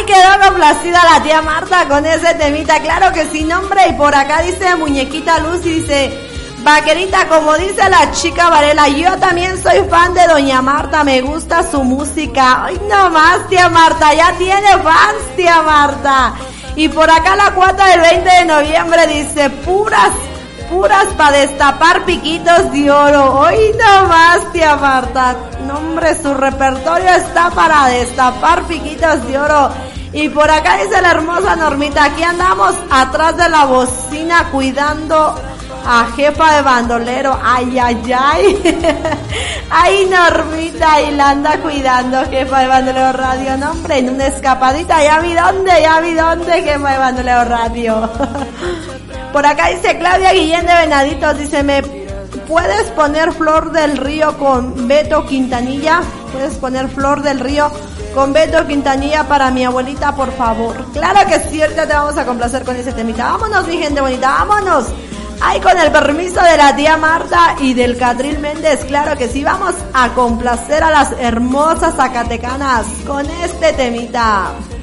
quedó complacida la tía Marta con ese temita, claro que sí, nombre. Y por acá dice Muñequita Luz y dice, vaquerita, como dice la chica Varela, yo también soy fan de doña Marta, me gusta su música. Ay, no más, tía Marta, ya tiene fans, tía Marta. Y por acá la cuata del 20 de noviembre dice, puras para destapar piquitos de oro. Hoy no más, tía Marta. No, hombre, su repertorio está para destapar piquitos de oro. Y por acá dice la hermosa Normita, aquí andamos atrás de la bocina cuidando a jefa de bandolero. Ay, ay, ay. Ay, Normita, y la anda cuidando jefa de bandolero radio. No, hombre, en una escapadita, ya vi dónde, jefa de bandolero radio. Por acá dice Claudia Guillén de Venaditos, dice, ¿me puedes poner Flor del Río con Beto Quintanilla? ¿Puedes poner Flor del Río con Beto Quintanilla para mi abuelita, por favor? Claro que sí, ahorita te vamos a complacer con ese temita. Vámonos, mi gente bonita, vámonos. Ay, con el permiso de la tía Marta y del Catril Méndez, claro que sí, vamos a complacer a las hermosas zacatecanas con este temita.